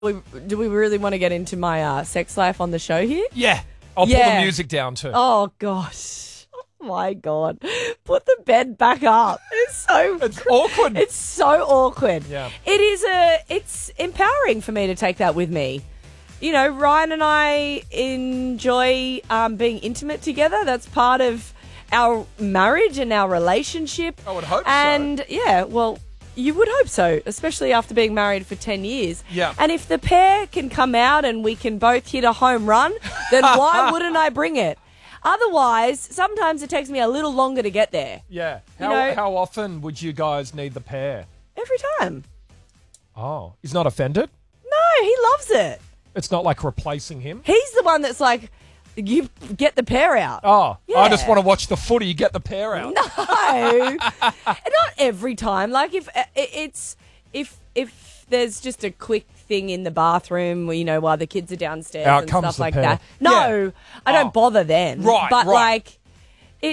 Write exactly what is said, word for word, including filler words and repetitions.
We, do we really want to get into my uh, sex life on the show here? Yeah. I'll Yeah. pull the music down too. Oh, gosh. Oh, my God. Put the bed back up. It's so... It's awkward. It's so awkward. Yeah. It is a... It's empowering for me to take that with me. You know, Ryan and I enjoy um, being intimate together. That's part of our marriage and our relationship. I would hope so. And, yeah, well... You would hope so, especially after being married for ten years. Yeah. And if the pair can come out and we can both hit a home run, then why wouldn't I bring it? Otherwise, sometimes it takes me a little longer to get there. Yeah. You How, know- how often would you guys need the pair? Every time. Oh, he's not offended? No, he loves it. It's not like replacing him? He's the one that's like, you get the pair out. Oh, Yeah. I just want to watch the footy, get the pair out. No, not every time. Like if it- it's if if there's just a quick thing in the bathroom, you know, while the kids are downstairs Out and comes stuff the like pair. that. No, Yeah. I don't Oh. bother then. Right, but right. like